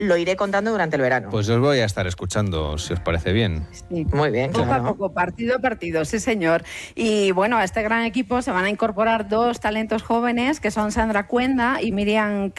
lo iré contando durante el verano. Pues os voy a estar escuchando, si os parece bien. Sí. Muy bien, poco claro. a poco, partido a partido, sí señor. Y bueno, a este gran equipo se van a incorporar 2 talentos jóvenes, que son Sandra Cuenda y Miriam